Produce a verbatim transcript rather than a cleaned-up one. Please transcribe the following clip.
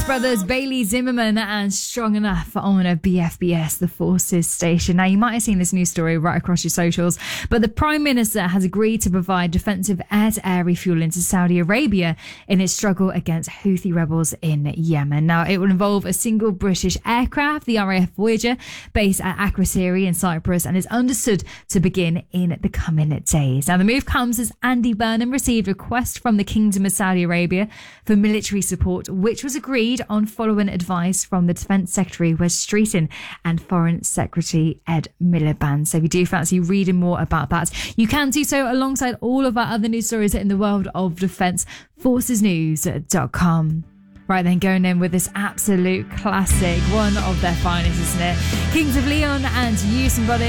Brothers Bailey Zimmerman and Strong Enough on a B F B S, the Forces station. Now, you might have seen this news story right across your socials, but the Prime Minister has agreed to provide defensive air-to-air refueling to Saudi Arabia in its struggle against Houthi rebels in Yemen. Now, it will involve a single British aircraft, the R A F Voyager, based at Akrotiri in Cyprus, and is understood to begin in the coming days. Now, the move comes as Andy Burnham received a request from the Kingdom of Saudi Arabia for military support, which was agreed on following advice from the Defence Secretary Wes Streeton and Foreign Secretary Ed Miliband. So if you do fancy reading more about that, you can do so alongside all of our other news stories in the world of defence, forces news dot com. Right then, going in with this absolute classic, one of their finest, isn't it? Kings of Leon and You Somebody.